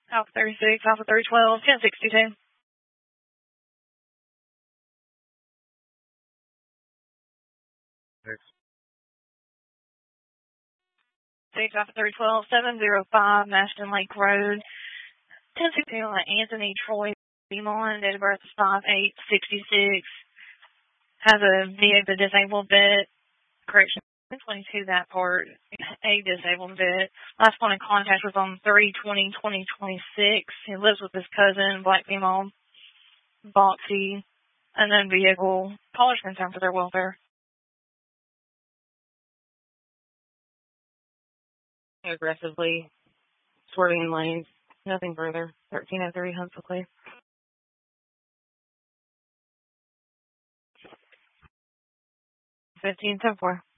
Alpha 36, Alpha 312, 1062. 6 Alpha 312, 705 Mashton Lake Road, 1062 on Anthony Troy Beamon, date of birth is 5/8/66. Has a vehicle disabled vet. Correction, 22 that part. A disabled vet. Last point of contact was on 3/20/2026. He lives with his cousin, black female, Boxy, unknown vehicle. Caller's concerned for their welfare. Aggressively swerving in lanes. Nothing further. 1303 Huntsville Clay. 1574.